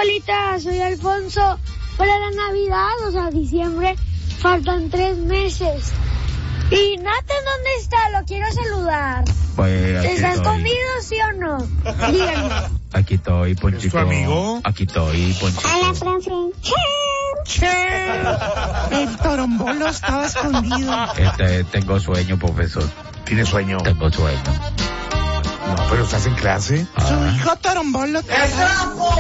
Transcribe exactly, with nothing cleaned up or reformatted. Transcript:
escuelita, soy Alfonso. Para la Navidad, o sea, diciembre, faltan tres meses. Y Nathan, ¿dónde está? Lo quiero saludar. Pues aquí ¿Está estoy. escondido, sí o no? Díganme. Aquí estoy, Ponchito. ¿Es tu amigo? Aquí estoy, Ponchito. Hola, profe. El torombolo estaba escondido. Este, tengo sueño, profesor. ¿Tienes sueño? Tengo sueño. No, pero estás en clase. Ah. Su hijo torombolo.